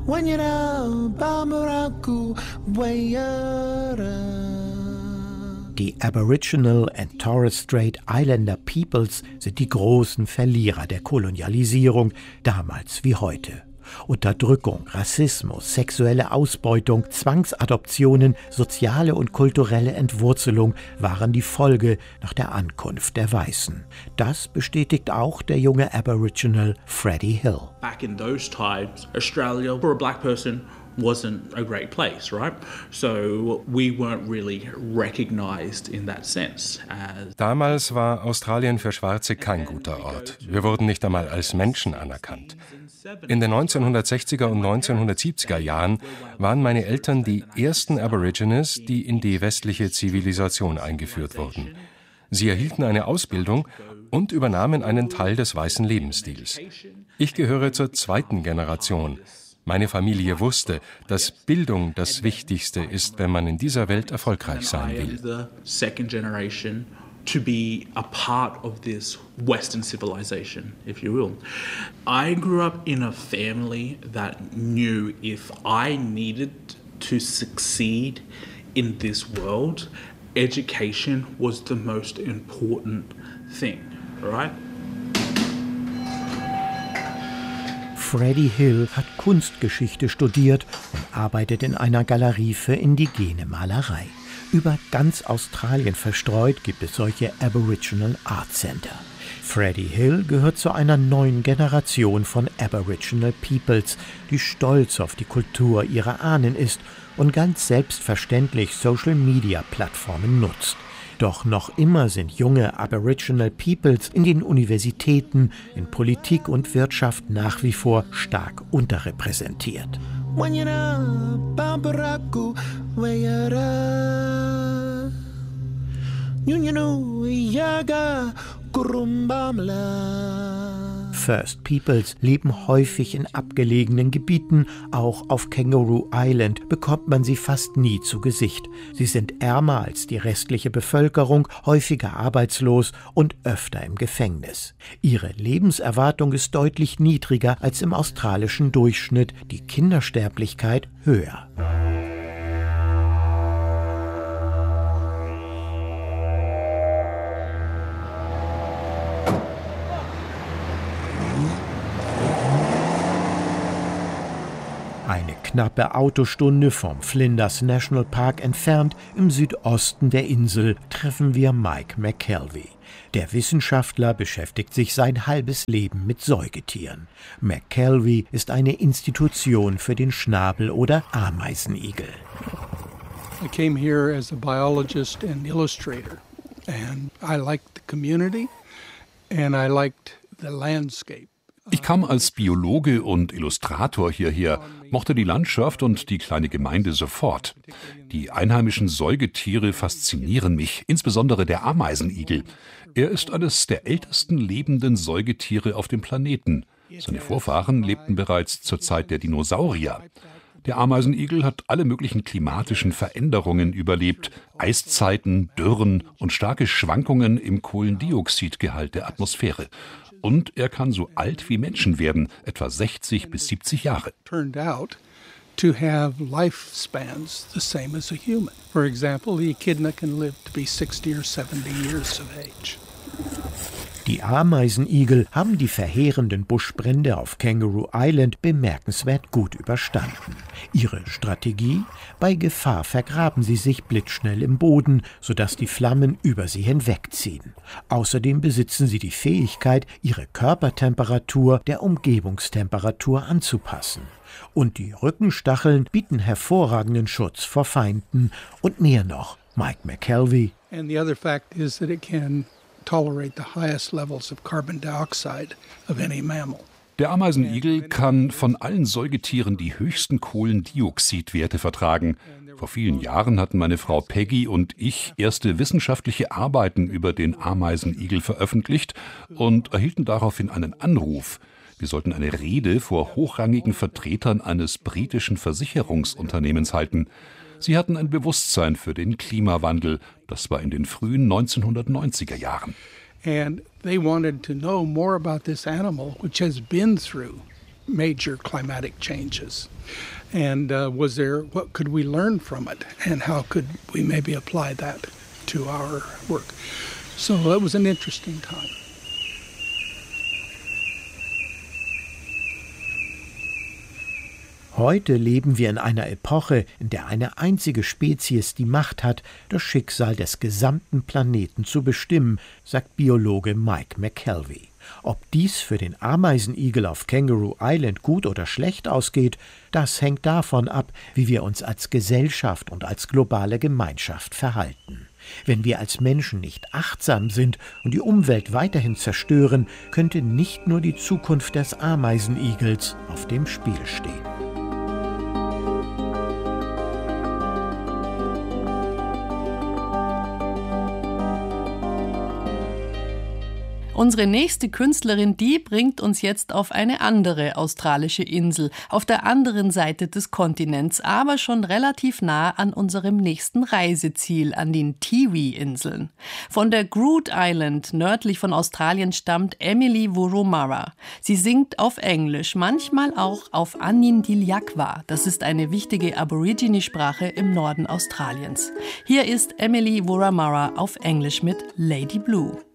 Die Aboriginal and Torres Strait Islander Peoples sind die großen Verlierer der Kolonialisierung, damals wie heute. Unterdrückung, Rassismus, sexuelle Ausbeutung, Zwangsadoptionen, soziale und kulturelle Entwurzelung waren die Folge nach der Ankunft der Weißen. Das bestätigt auch der junge Aboriginal Freddie Hill. Back in those times, Australia for a black person wasn't a great place, right? So we weren't really recognized in that sense. Damals war Australien für Schwarze kein guter Ort. Wir wurden nicht einmal als Menschen anerkannt. In den 1960er und 1970er Jahren waren meine Eltern die ersten Aborigines, die in die westliche Zivilisation eingeführt wurden. Sie erhielten eine Ausbildung und übernahmen einen Teil des weißen Lebensstils. Ich gehöre zur zweiten Generation. Meine Familie wusste, dass Bildung das Wichtigste ist, wenn man in dieser Welt erfolgreich sein will. To be a part of this Western civilization, if you will. I grew up in a family that knew if I needed to succeed in this world, education was the most important thing, right? Freddie Hill hat Kunstgeschichte studiert und arbeitet in einer Galerie für indigene Malerei. Über ganz Australien verstreut gibt es solche Aboriginal Art Center. Freddie Hill gehört zu einer neuen Generation von Aboriginal Peoples, die stolz auf die Kultur ihrer Ahnen ist und ganz selbstverständlich Social-Media-Plattformen nutzt. Doch noch immer sind junge Aboriginal Peoples in den Universitäten, in Politik und Wirtschaft nach wie vor stark unterrepräsentiert. First Peoples leben häufig in abgelegenen Gebieten. Auch auf Kangaroo Island bekommt man sie fast nie zu Gesicht. Sie sind ärmer als die restliche Bevölkerung, häufiger arbeitslos und öfter im Gefängnis. Ihre Lebenserwartung ist deutlich niedriger als im australischen Durchschnitt, die Kindersterblichkeit höher. Eine knappe Autostunde vom Flinders National Park entfernt, im Südosten der Insel, treffen wir Mike McKelvey. Der Wissenschaftler beschäftigt sich sein halbes Leben mit Säugetieren. McKelvey ist eine Institution für den Schnabel- oder Ameisenigel. I came here as a biologist and illustrator, and I liked the community and I liked the landscape. Ich kam als Biologe und Illustrator hierher, mochte die Landschaft und die kleine Gemeinde sofort. Die einheimischen Säugetiere faszinieren mich, insbesondere der Ameisenigel. Er ist eines der ältesten lebenden Säugetiere auf dem Planeten. Seine Vorfahren lebten bereits zur Zeit der Dinosaurier. Der Ameisenigel hat alle möglichen klimatischen Veränderungen überlebt, Eiszeiten, Dürren und starke Schwankungen im Kohlendioxidgehalt der Atmosphäre. Und er kann so alt wie Menschen werden, etwa 60 bis 70 Jahre. Turned out to have lifespans the same as a human. For example, the echidna can live to be 60 or 70 years of age. Die Ameisenigel haben die verheerenden Buschbrände auf Kangaroo Island bemerkenswert gut überstanden. Ihre Strategie? Bei Gefahr vergraben sie sich blitzschnell im Boden, sodass die Flammen über sie hinwegziehen. Außerdem besitzen sie die Fähigkeit, ihre Körpertemperatur der Umgebungstemperatur anzupassen. Und die Rückenstacheln bieten hervorragenden Schutz vor Feinden. Und mehr noch, Mike McKelvey. And the other fact is that it can tolerate the highest levels of carbon dioxide of any mammal. Der Ameisenigel kann von allen Säugetieren die höchsten Kohlendioxidwerte vertragen. Vor vielen Jahren hatten meine Frau Peggy und ich erste wissenschaftliche Arbeiten über den Ameisenigel veröffentlicht und erhielten daraufhin einen Anruf. Wir sollten eine Rede vor hochrangigen Vertretern eines britischen Versicherungsunternehmens halten. Sie hatten ein Bewusstsein für den Klimawandel. Das war in den frühen 1990er Jahren. And they wanted to know more about this animal, which has been through major climatic changes. And what could we learn from it? And how could we maybe apply that to our work? So that was an interesting time. Heute leben wir in einer Epoche, in der eine einzige Spezies die Macht hat, das Schicksal des gesamten Planeten zu bestimmen, sagt Biologe Mike McKelvey. Ob dies für den Ameisenigel auf Kangaroo Island gut oder schlecht ausgeht, das hängt davon ab, wie wir uns als Gesellschaft und als globale Gemeinschaft verhalten. Wenn wir als Menschen nicht achtsam sind und die Umwelt weiterhin zerstören, könnte nicht nur die Zukunft des Ameisenigels auf dem Spiel stehen. Unsere nächste Künstlerin, die bringt uns jetzt auf eine andere australische Insel, auf der anderen Seite des Kontinents, aber schon relativ nah an unserem nächsten Reiseziel, an den Tiwi-Inseln. Von der Groote Island nördlich von Australien stammt Emily Wurundjeri. Sie singt auf Englisch, manchmal auch auf Anindiyakwa. Das ist eine wichtige Aborigine-Sprache im Norden Australiens. Hier ist Emily Wurundjeri auf Englisch mit Lady Blue.